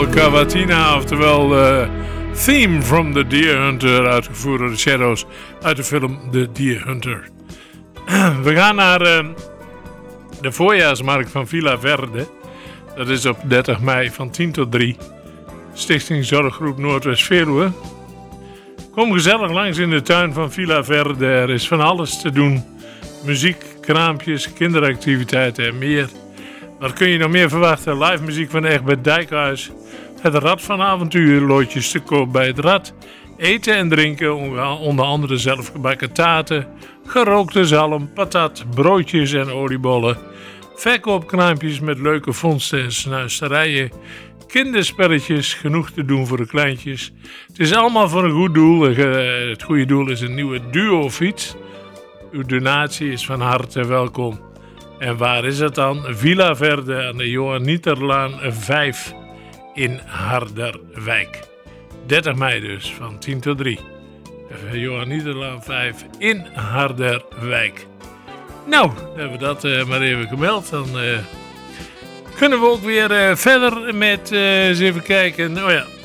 Cavatina, oftewel Theme from the Deer Hunter, uitgevoerd door de Shadows uit de film The Deer Hunter. We gaan naar de voorjaarsmarkt van Villa Verde. Dat is op 30 mei van 10 tot 3. Stichting Zorggroep Noordwest-Veluwe. Kom gezellig langs in de tuin van Villa Verde. Er is van alles te doen. Muziek, kraampjes, kinderactiviteiten en meer. Wat kun je nog meer verwachten? Live muziek van Egbert Dijkhuis. Het Rad van Avontuur, loodjes te koop bij het Rad. Eten en drinken, onder andere zelfgebakken taarten. Gerookte zalm, patat, broodjes en oliebollen. Verkoopkraampjes met leuke vondsten en snuisterijen. Kinderspelletjes, genoeg te doen voor de kleintjes. Het is allemaal voor een goed doel. Het goede doel is een nieuwe duo-fiets. Uw donatie is van harte welkom. En waar is het dan? Villa Verde aan de Johannieterlaan 5 in Harderwijk. 30 mei dus, van 10 tot 3. Johannieterlaan 5 in Harderwijk. Nou, dan hebben we dat maar even gemeld. Dan kunnen we ook weer verder met, eens even kijken. Oh ja,